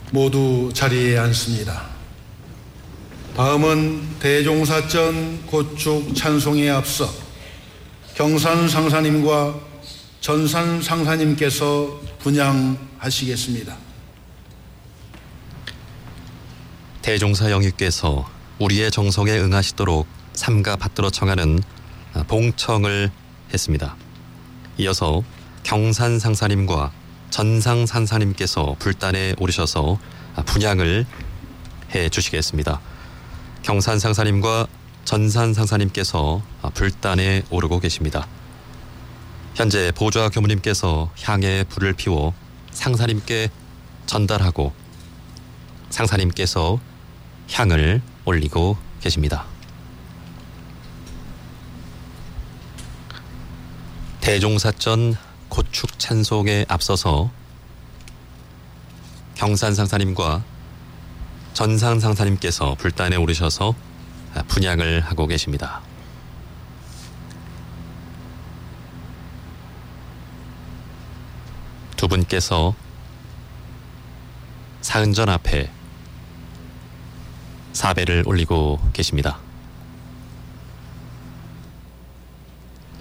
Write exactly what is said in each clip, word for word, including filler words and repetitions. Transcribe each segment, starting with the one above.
모두 자리에 앉습니다. 다음은 대종사전 고축 찬송에 앞서 경산 상사님과 전산 상사님께서 분향하시겠습니다. 대종사 영유께서 우리의 정성에 응하시도록 삼가 받들어 청하는 봉청을 했습니다. 이어서 경산 상사님과 전상 상사님께서 불단에 오르셔서 분향을 해 주시겠습니다. 경산 상사님과 전산 상사님께서 불단에 오르고 계십니다. 현재 보좌 교무님께서 향에 불을 피워 상사님께 전달하고 상사님께서 향을 올리고 계십니다. 대종사전 고축 찬송에 앞서서 경산 상사님과 전상 상사님께서 불단에 오르셔서 분향을 하고 계십니다. 두 분께서 사은전 앞에 사배를 올리고 계십니다.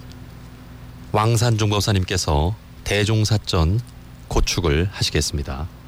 왕산중법사님께서 대종사전 고축을 하시겠습니다.